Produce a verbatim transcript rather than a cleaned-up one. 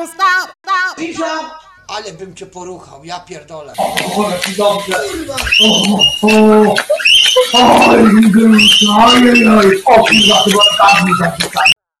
Stop, stop. Cisza! Ale bym cię poruchał, ja pierdolę. O, jaki dobrze. O, o, oj, oj, oj, o, kurwa, chyba tak mi zapisać.